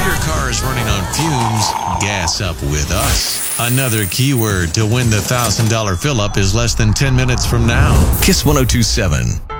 your car is running on fumes, gas up with us. Another keyword to win the $1,000 fill-up is less than 10 minutes from now. Kiss 102.7.